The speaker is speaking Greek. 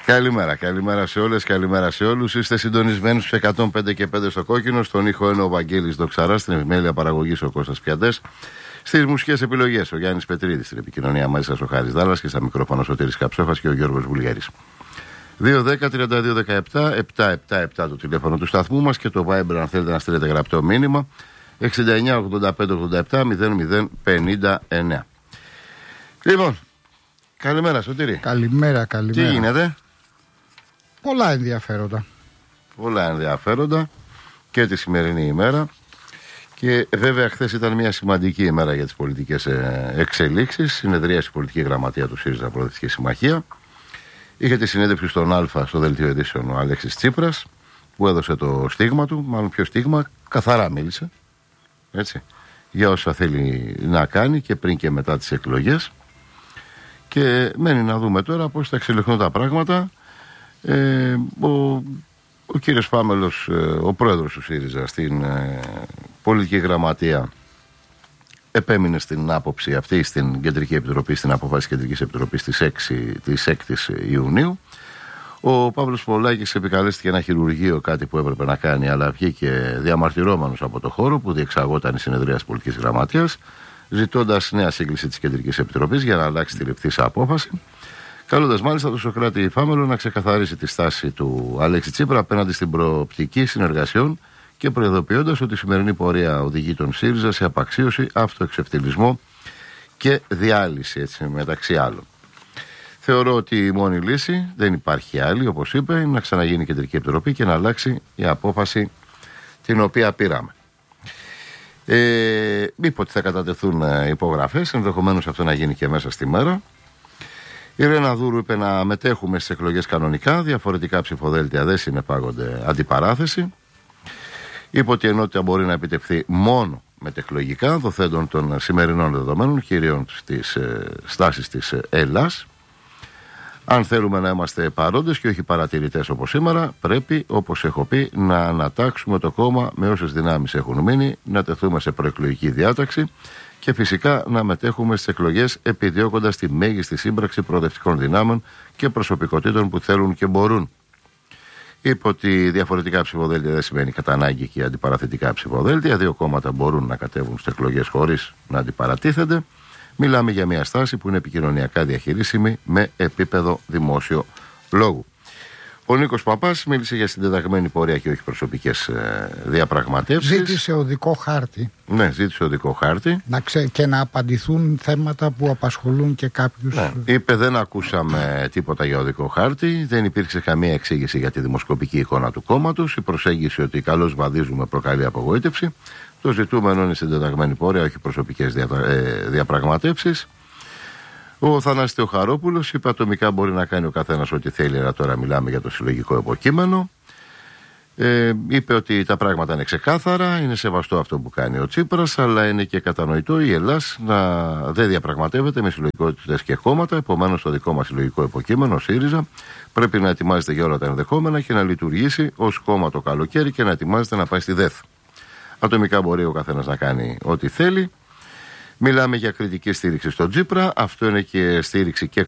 Καλημέρα σε όλες, καλημέρα σε όλους. Είστε συντονισμένοι στους 105 και 5 στο κόκκινο. Στον ήχο είναι ο Βαγγέλης Δοξαράς, στην επιμέλεια παραγωγής ο Κώστας Πιαντές. Στις μουσικές επιλογές ο Γιάννης Πετρίδης, στην επικοινωνία μαζί σας ο Χάρης Δάλλας και στα μικρόφωνα ο Σωτήρης Καψόφας και ο Γιώργος Βουλγέρης. 2-10-32-17-777 το τηλέφωνο του σταθμού μας και το Viber αν θέλετε να στείλετε γραπτό μήνυμα 69-85-87-00-59. Λοιπόν, καλημέρα Σωτήρη. Καλημέρα. Τι γίνεται? Πολλά ενδιαφέροντα και τη σημερινή ημέρα. Και βέβαια χθες ήταν μια σημαντική ημέρα για τις πολιτικές εξελίξεις. Συνεδρίασε η πολιτική γραμματεία του ΣΥΡΙΖΑ Προοδευτική Συμμαχία. Είχε τη συνέντευξη στον Α στο δελτίο ειδήσεων ο Αλέξης Τσίπρας, που έδωσε το στίγμα του, μάλλον ποιο στίγμα, καθαρά μίλησε, έτσι, για όσα θέλει να κάνει και πριν και μετά τις εκλογές. Και μένει να δούμε τώρα πώς θα εξελιχθούν τα πράγματα. Ο κύριος Πάμελος, ο πρόεδρος του ΣΥΡΙΖΑ στην πολιτική γραμματεία, επέμεινε στην άποψη αυτή στην Κεντρική Επιτροπή, στην απόφαση Κεντρικής Επιτροπής της 6ης Ιουνίου. Ο Παύλος Πολάκης επικαλέστηκε ένα χειρουργείο, κάτι που έπρεπε να κάνει, αλλά βγήκε διαμαρτυρόμενος από το χώρο που διεξαγόταν η συνεδρία της πολιτικής γραμματείας, ζητώντας νέα σύγκληση της Κεντρικής Επιτροπής για να αλλάξει τη ληφθήσα απόφαση. Καλώντας μάλιστα τον Σωκράτη Φάμελο να ξεκαθαρίσει τη στάση του Αλέξη Τσίπρα απέναντι στην προοπτική συνεργασιών και προειδοποιώντας ότι η σημερινή πορεία οδηγεί τον ΣΥΡΙΖΑ σε απαξίωση, αυτοεξευτελισμό και διάλυση, έτσι, μεταξύ άλλων. Θεωρώ ότι η μόνη λύση, δεν υπάρχει άλλη, όπως είπε, είναι να ξαναγίνει η Κεντρική Επιτροπή και να αλλάξει η απόφαση την οποία πήραμε. Είπε ότι θα κατατεθούν υπογραφές, ενδεχομένως αυτό να γίνει και μέσα στη μέρα. Η Ρένα Δούρου είπε να μετέχουμε στις εκλογές κανονικά, διαφορετικά ψηφοδέλτια δεν συνεπάγονται αντιπαράθεση. Είπε ότι η ενότητα μπορεί να επιτευχθεί μόνο μετεκλογικά, δοθέντων των σημερινών δεδομένων, κυρίως στις στάσεις της Ελλάς. Αν θέλουμε να είμαστε παρόντες και όχι παρατηρητές όπως σήμερα, πρέπει, όπως έχω πει, να ανατάξουμε το κόμμα με όσες δυνάμεις έχουν μείνει, να τεθούμε σε προεκλογική διάταξη και φυσικά να μετέχουμε στις εκλογές επιδιώκοντας τη μέγιστη σύμπραξη προοδευτικών δυνάμεων και προσωπικότητων που θέλουν και μπορούν. Είπε ότι διαφορετικά ψηφοδέλτια δεν σημαίνει κατά ανάγκη και αντιπαραθετικά ψηφοδέλτια. Δύο κόμματα μπορούν να κατέβουν στις εκλογές χωρίς να αντιπαρατίθενται. Μιλάμε για μια στάση που είναι επικοινωνιακά διαχειρίσιμη με επίπεδο δημόσιο λόγου. Ο Νίκος Παπάς μίλησε για συντεταγμένη πορεία και όχι προσωπικές διαπραγματεύσεις. Ζήτησε οδικό χάρτη. Ναι, ζήτησε οδικό χάρτη. Και να απαντηθούν θέματα που απασχολούν και κάποιους. Ναι. Είπε δεν ακούσαμε τίποτα για οδικό χάρτη, δεν υπήρξε καμία εξήγηση για τη δημοσκοπική εικόνα του κόμματος. Η προσέγγιση ότι καλώς βαδίζουμε προκαλεί απογοήτευση. Το ζητούμενο είναι συντεταγμένη πορεία, όχι προσωπικές διαπραγματεύσεις. Ο Θανάσης Θεοχαρόπουλος είπε ατομικά μπορεί να κάνει ο καθένας ό,τι θέλει, αλλά τώρα μιλάμε για το συλλογικό υποκείμενο. Είπε ότι τα πράγματα είναι ξεκάθαρα, είναι σεβαστό αυτό που κάνει ο Τσίπρας, αλλά είναι και κατανοητό η Ελλάς να δεν διαπραγματεύεται με συλλογικότητες και κόμματα. Επομένως, το δικό μας συλλογικό υποκείμενο, ο ΣΥΡΙΖΑ, πρέπει να ετοιμάζεται για όλα τα ενδεχόμενα και να λειτουργήσει ως κόμμα το καλοκαίρι και να ετοιμάζεται να πάει στη ΔΕΘ. Ατομικά μπορεί ο καθένας να κάνει ό,τι θέλει. Μιλάμε για κριτική στήριξη στον Τσίπρα. Αυτό είναι και στήριξη και